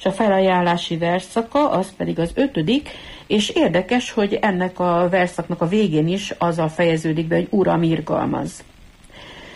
a felajánlási versszaka az pedig az 5., és érdekes, hogy ennek a versszaknak a végén is azzal fejeződik be, hogy Uram, irgalmaz.